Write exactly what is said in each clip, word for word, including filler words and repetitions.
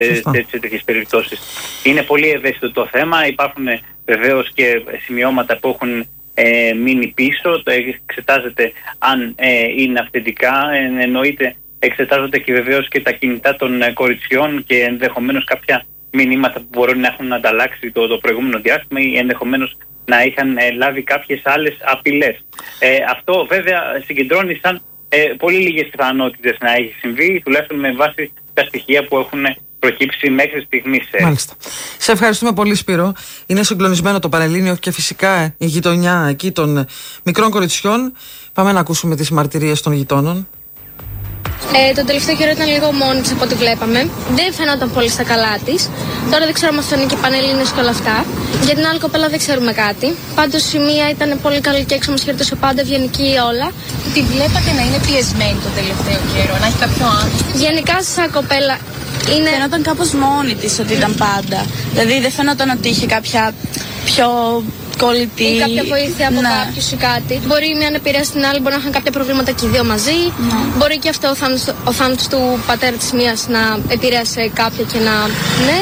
σε τέτοιες περιπτώσεις. Είναι πολύ ευαίσθητο το θέμα. Υπάρχουν βεβαίως και σημειώματα που έχουν ε, μείνει πίσω. Το εξετάζεται αν ε, είναι αυθεντικά. Ε, εννοείται εξετάζονται και βεβαίως και τα κινητά των ε, κοριτσιών και ενδεχομένως κάποια μηνύματα που μπορούν να έχουν ανταλλάξει το, το προηγούμενο διάστημα ή ενδεχομένως να είχαν ε, λάβει κάποιες άλλες απειλές. Ε, αυτό βέβαια συγκεντρώνει σαν ε, πολύ λίγες πιθανότητες να έχει συμβεί, τουλάχιστον με βάση τα στοιχεία που έχουν προκύψει μέχρι στιγμής. Μάλιστα. Σε ευχαριστούμε πολύ, Σπύρο. Είναι συγκλονισμένο το Πανελλήνιο και φυσικά η γειτονιά εκεί των μικρών κοριτσιών. Πάμε να ακούσουμε τις μαρτυρίες των γειτόνων. Ε, τον τελευταίο καιρό ήταν λίγο μόνη της από ό,τι βλέπαμε. Δεν φαινόταν πολύ στα καλά της. Τώρα δεν ξέρω αν αυτό είναι και Πανελλήνιες και όλα αυτά. Για την άλλη κοπέλα δεν ξέρουμε κάτι. Πάντως η μία ήταν πολύ καλή και έξω, μας χαιρετούσε πάντα, ευγενική όλα. Τη βλέπατε να είναι πιεσμένη τον τελευταίο καιρό, να έχει κάποιο άγχος? Γενικά σαν κοπέλα είναι. Φαινόταν κάπως μόνη της ότι ήταν πάντα. Δηλαδή δεν φαινόταν ότι είχε κάποια πιο κολλητή ή κάποια βοήθεια από ναι. κάποιους ή κάτι. Μπορεί η μία να επηρεάσει την άλλη, μπορεί να είχαν κάποια προβλήματα και οι δύο μαζί. Ναι. Μπορεί και αυτό ο θάνατος, ο θάνατος του πατέρα της μίας να επηρέασε κάποια και να. Ναι.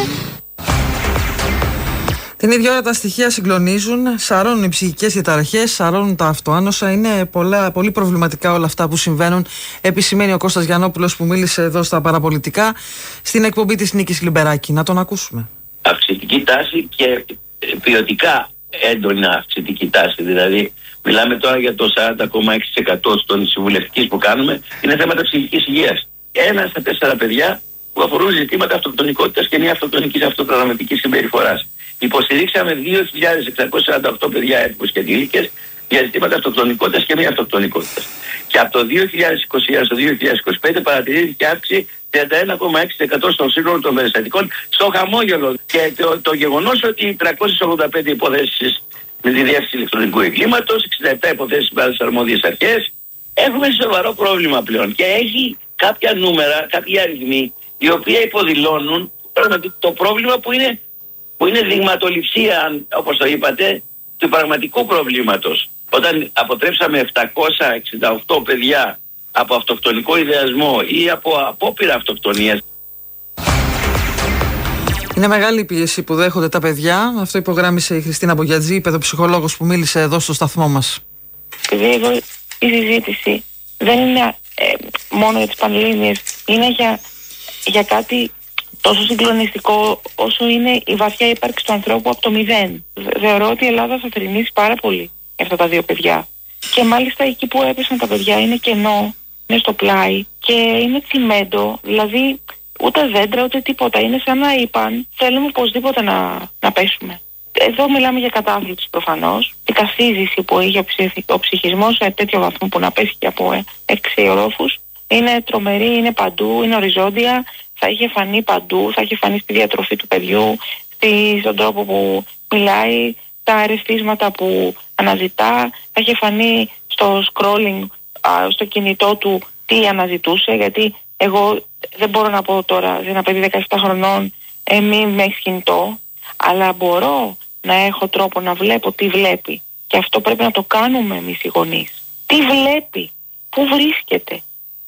Την ίδια ώρα τα στοιχεία συγκλονίζουν, σαρώνουν οι ψυχικές διαταραχές, σαρώνουν τα αυτοάνοσα. Είναι πολλά, πολύ προβληματικά όλα αυτά που συμβαίνουν. Επισημαίνει ο Κώστας Γιαννόπουλος που μίλησε εδώ στα παραπολιτικά στην εκπομπή της Νίκης Λιμπεράκη. Να τον ακούσουμε. Αυξητική τάση και ποιοτικά έντονα αυξητική τάση. Δηλαδή, μιλάμε τώρα για το σαράντα κόμμα έξι τοις εκατό των συμβουλευτικής που κάνουμε, είναι θέματα ψυχικής υγείας. Ένα στα τέσσερα παιδιά που αφορούν ζητήματα αυτοκτονικότητας και μη αυτοκτονικής αυτοπραγματικής συμπεριφοράς. Υποστηρίξαμε δύο χιλιάδες εξακόσια σαράντα οκτώ παιδιά έτοιμους και ενήλικες για ζητήματα αυτοκτονικότητας και μη αυτοκτονικότητας. Και από το δύο χιλιάδες είκοσι ένα στο δύο χιλιάδες είκοσι πέντε παρατηρήθηκε αύξηση τριάντα ένα κόμμα έξι τοις εκατό στον σύνολο των περιστατικών στο χαμόγελο. Και το, το γεγονός ότι τριακόσιες ογδόντα πέντε υποθέσεις με τη διεύθυνση ηλεκτρονικού εγκλήματος, εξήντα επτά υποθέσεις με άλλες αρμόδιες αρχές, έχουμε σοβαρό πρόβλημα πλέον. Και έχει κάποια νούμερα, κάποιοι αριθμοί, οι οποίοι υποδηλώνουν το πρόβλημα που είναι, που είναι δειγματοληψία, όπως το είπατε, του πραγματικού προβλήματος. Όταν αποτρέψαμε επτακόσια εξήντα οκτώ παιδιά από αυτοκτονικό ιδεασμό ή από απόπειρα αυτοκτονίας. Είναι μεγάλη η πίεση που δέχονται τα παιδιά. Αυτό υπογράμμισε η Χριστίνα Μπογιατζή, η παιδοψυχολόγος που μίλησε εδώ στο σταθμό μας. Επειδή εδώ η συζήτηση δεν είναι ε, μόνο για τις Πανελλήνιες, είναι για, για κάτι τόσο συγκλονιστικό όσο είναι η βαθιά ύπαρξη του ανθρώπου από το μηδέν. Θεωρώ ότι η Ελλάδα θα θρηνήσει πάρα πολύ για αυτά τα δύο παιδιά. Και μάλιστα εκεί που έπεσαν τα παιδιά είναι κενό, είναι στο πλάι και είναι τσιμέντο, δηλαδή ούτε δέντρα ούτε τίποτα. Είναι σαν να είπαν θέλουμε οπωσδήποτε να, να πέσουμε. Εδώ μιλάμε για κατάθλιψη προφανώς. Η καθίζηση που είχε ο ψυχισμός σε τέτοιο βαθμό που να πέσει και από έξι ορόφους είναι τρομερή, είναι παντού, είναι οριζόντια. Θα είχε φανεί παντού, θα είχε φανεί στη διατροφή του παιδιού, στη, στον τρόπο που μιλάει, τα αρεστίσματα που αναζητά, θα είχε φανεί στο scrolling, α, στο κινητό του τι αναζητούσε, γιατί εγώ δεν μπορώ να πω τώρα σε ένα παιδί δεκαεπτά χρονών ε, μην με έχεις κινητό, αλλά μπορώ να έχω τρόπο να βλέπω τι βλέπει και αυτό πρέπει να το κάνουμε εμείς οι γονείς. Τι βλέπει, πού βρίσκεται.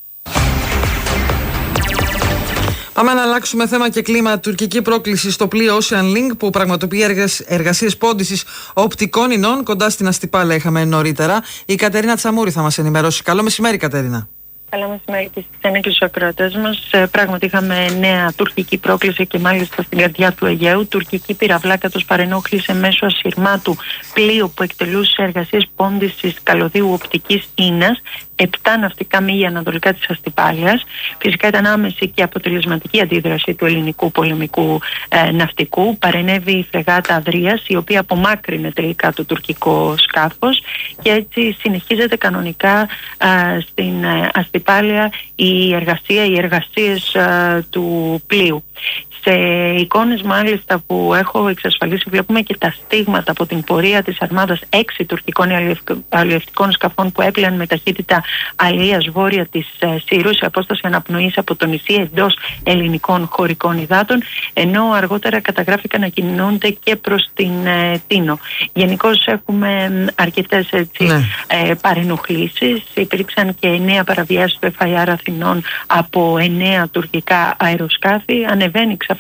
Πάμε να αλλάξουμε θέμα και κλίμα. Τουρκική πρόκληση στο πλοίο Ocean Link που πραγματοποιεί εργασίες πόντισης οπτικών ινών κοντά στην Αστυπάλαια είχαμε νωρίτερα. Η Κατερίνα Τσαμούρη θα μας ενημερώσει. Καλό μεσημέρι, Κατερίνα. Καλό μεσημέρι και στις ένα και στους ακροατές μας. Ε, πράγματι είχαμε νέα τουρκική πρόκληση και μάλιστα στην καρδιά του Αιγαίου. Τουρκική πυραυλάκατος παρενόχλησε μέσω ασυρμάτου πλοίο που εκτελούσε εργασίες πόντισης καλωδίου οπτικής ίνας επτά ναυτικά μίλια ανατολικά της Αστυπάλαιας. Φυσικά ήταν άμεση και αποτελεσματική αντίδραση του ελληνικού πολεμικού ε, ναυτικού. Παρενέβη η φρεγάτα Αδρίας, η οποία απομάκρυνε τελικά το τουρκικό σκάφος και έτσι συνεχίζεται κανονικά ε, στην ε, Αστυπάλαια η εργασία, οι εργασίες ε, του πλοίου. Σε εικόνες μάλιστα που έχω εξασφαλίσει βλέπουμε και τα στίγματα από την πορεία της αρμάδας έξι τουρκικών αλλιευτικών σκαφών που έπλαιναν με ταχύτητα αλίας βόρεια της ε, Σύρου σε απόσταση αναπνοής από το νησί εντός ελληνικών χωρικών υδάτων, ενώ αργότερα καταγράφηκαν να κινούνται και προς την ε, Τίνο. Γενικώς έχουμε αρκετές έτσι, ναι. ε, παρενοχλήσεις. Υπήρξαν και εννέα παραβιάσεις του εφ άι αρ Αθηνών από εννέα τουρκικά αεροσκάφη. Ανεβαίνει